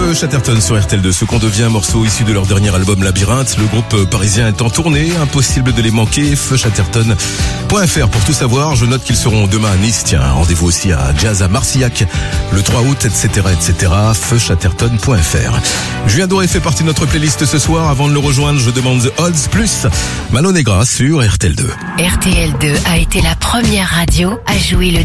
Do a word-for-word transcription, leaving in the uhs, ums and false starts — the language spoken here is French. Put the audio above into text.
Feu Chatterton sur R T L deux, ce qu'on devient, morceau issu de leur dernier album Labyrinthe. Le groupe parisien est en tournée, impossible de les manquer. Feu Chatterton point F R pour tout savoir. Je note qu'ils seront demain à Nice. Tiens, rendez-vous aussi à Jazz à Marcillac le trois août, et cetera, et cetera. Feu Chatterton point F R. Julien Doré fait partie de notre playlist ce soir. Avant de le rejoindre, je demande The Odds plus Malo Negra sur R T L deux. R T L deux a été la première radio à jouer le